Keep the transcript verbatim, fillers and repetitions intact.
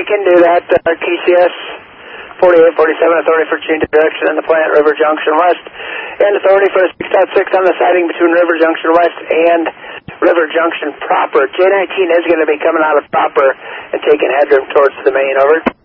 can do that. Uh, K C S forty-eight forty-seven, authority for change of direction in the plant, River Junction West, and authority for the six point six on the siding between River Junction West and River Junction proper. J nineteen is going to be coming out of proper and taking headroom towards the main, over.